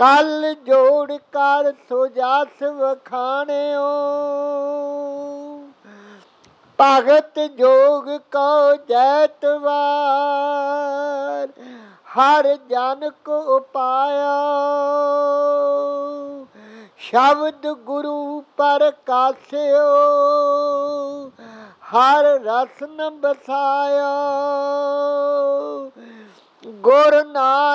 कल जोड़ कर सो जास वखाणियो, भगत जोग को जैतवार, हर जन को पाया। शब्द गुरु प्रकाश्यो, हर रसन बसाया। गुर नानक